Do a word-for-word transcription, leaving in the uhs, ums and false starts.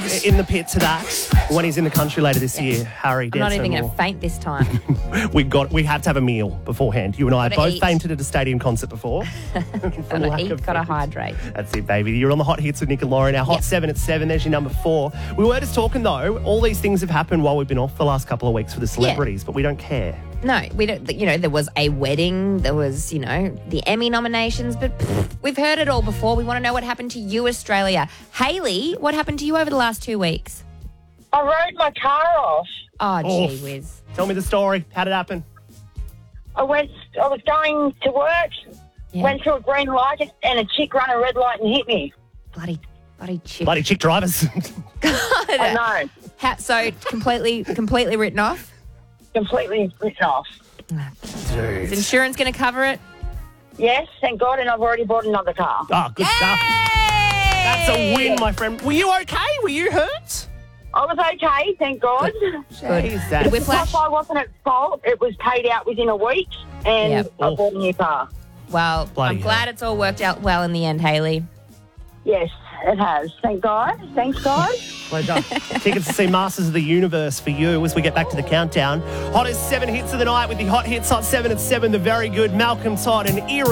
in the pit to that when he's in the country later this year. Harry, I'm not even going to faint this time. we got we have to have a meal beforehand. You and I have Gotta both eat. fainted at a stadium concert before. Gotta lack eat, of gotta food. hydrate. That's it, baby. You're on the Hot Hits with Nick and Lauren. Our Hot Yep. seven at seven. There's your number four. We were just talking, though, all these things have happened while we've been off the last couple of weeks for the celebrities, but we don't care. No, we don't. You know, there was a wedding, there was, you know, the Emmy nominations, but pff, we've heard it all before. We want to know what happened to you, Australia. Hayley, what happened to you over the last two weeks? I rode my car off. Oh, gee Oof. whiz. Tell me the story. How did it happen? I went. I was going to work, Yeah. went through a green light, and a chick ran a red light and hit me. Bloody, bloody chick. Bloody chick drivers. I know, How, so completely, completely written off. completely written off. Is Dude. insurance going to cover it? Yes, thank God, and I've already bought another car. Oh, good stuff. Hey! That's a win, my friend. Were you okay? Were you hurt? I was okay, thank God. Jeez, that- Whiplash? Plus, I wasn't at fault. It was paid out within a week, and Yep. I bought a new car. Well, Bloody I'm glad hell. it's all worked out well in the end, Hayley. Yes, it has. Thank God. Thanks, God. Pleasure. Tickets to see Masters of the Universe for you as we get back to the countdown. Hottest seven hits of the night with the Hot Hits Hot seven at seven. The very good Malcolm Todd and Erie.